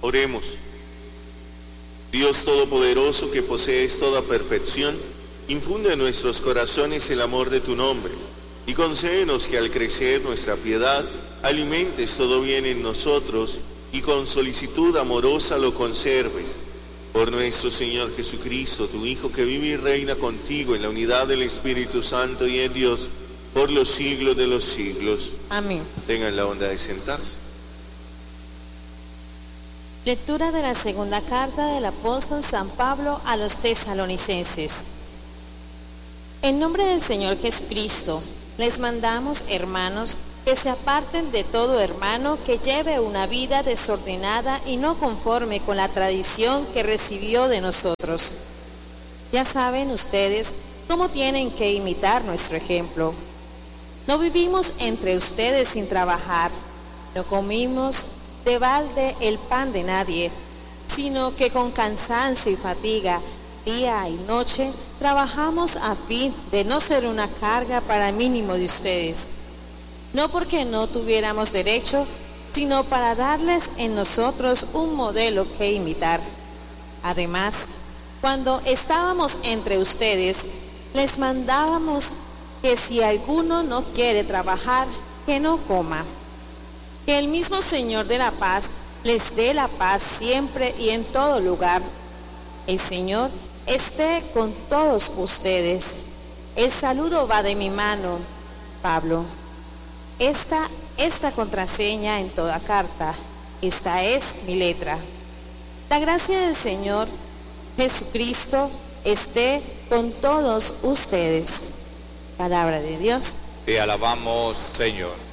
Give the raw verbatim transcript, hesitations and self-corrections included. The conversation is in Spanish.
Oremos. Dios Todopoderoso, que posees toda perfección, infunde en nuestros corazones el amor de tu nombre, y concédenos que al crecer nuestra piedad, alimentes todo bien en nosotros, y con solicitud amorosa lo conserves. Por nuestro Señor Jesucristo, tu Hijo, que vive y reina contigo en la unidad del Espíritu Santo y en Dios, por los siglos de los siglos. Amén. Tengan la bondad de sentarse. Lectura de la segunda carta del apóstol San Pablo a los tesalonicenses. En nombre del Señor Jesucristo, les mandamos, hermanos, que se aparten de todo hermano que lleve una vida desordenada y no conforme con la tradición que recibió de nosotros. Ya saben ustedes cómo tienen que imitar nuestro ejemplo. No vivimos entre ustedes sin trabajar, no comimos de balde el pan de nadie, sino que con cansancio y fatiga, día y noche, trabajamos a fin de no ser una carga para el mínimo de ustedes. No porque no tuviéramos derecho, sino para darles en nosotros un modelo que imitar. Además, cuando estábamos entre ustedes, les mandábamos que si alguno no quiere trabajar, que no coma. Que el mismo Señor de la paz les dé la paz siempre y en todo lugar. El Señor esté con todos ustedes. El saludo va de mi mano, Pablo. Esta, esta contraseña en toda carta, esta es mi letra. La gracia del Señor Jesucristo esté con todos ustedes. Palabra de Dios. Te alabamos, Señor.